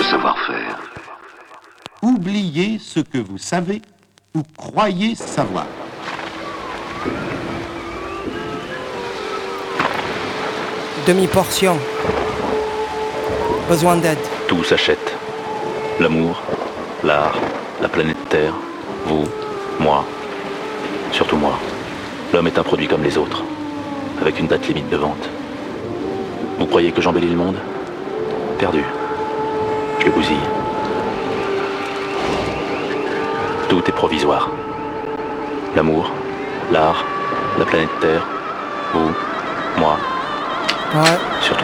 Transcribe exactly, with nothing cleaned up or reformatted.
savoir-faire. Oubliez ce que vous savez ou croyez savoir. Demi-portion. Besoin d'aide. Tout s'achète. L'amour, l'art, la planète Terre, vous, moi, surtout moi. L'homme est un produit comme les autres, avec une date limite de vente. Vous croyez que j'embellis le monde ? Perdu. Je le bousille. Tout est provisoire. L'amour, l'art, la planète Terre, vous, moi, Ouais. surtout